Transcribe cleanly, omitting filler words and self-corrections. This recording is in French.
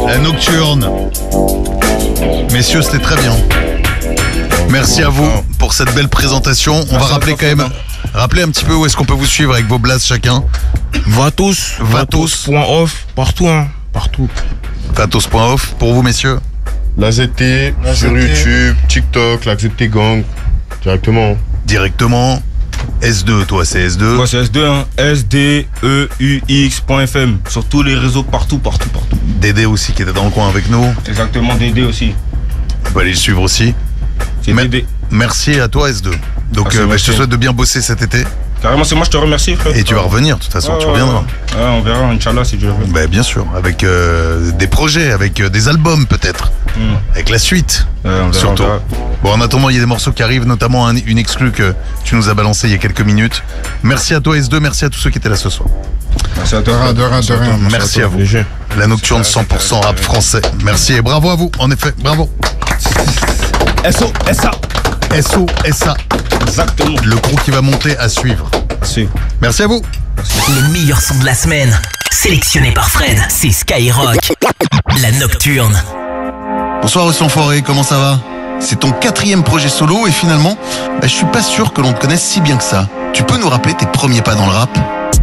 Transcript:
La nocturne. Messieurs, c'était très bien. Merci à vous pour cette belle présentation. On va rappeler quand même, rappeler un petit peu où est-ce qu'on peut vous suivre avec vos blasts chacun. Vatos.off, partout, hein, partout. Vatos.off, pour vous messieurs. La ZT, sur YouTube, TikTok, la ZT Gang, directement. Directement. S2, toi c'est S2. Moi c'est S2, hein. SDEUX.fm. Sur tous les réseaux, partout. Dédé aussi qui était dans le coin avec nous. Exactement, Dédé aussi. On peut aller le suivre aussi. C'est Dédé. Merci à toi S2. Donc je te souhaite de bien bosser cet été. Carrément, c'est moi, je te remercie, frère. Et tu vas revenir, de toute façon, tu reviendras. Ouais, on verra, Inch'Allah, si Dieu veut. Bien sûr, avec des projets, avec des albums peut-être, avec la suite, on verra, surtout. Bon, en attendant, il y a des morceaux qui arrivent, notamment une exclue que tu nous as balancé il y a quelques minutes. Merci à toi S2, merci à tous ceux qui étaient là ce soir. Merci à toi. De rien. Merci à vous. La nocturne 100% rap français. Merci et bravo à vous, en effet, bravo. SO, SA. Exactement. Le crew qui va monter à suivre. Merci à vous. Les meilleurs sons de la semaine, sélectionnés par Fred, c'est Skyrock. La nocturne. Bonsoir Rusty Enfoiré, comment ça va? C'est ton 4e projet solo et finalement, je suis pas sûr que l'on te connaisse si bien que ça. Tu peux nous rappeler tes premiers pas dans le rap?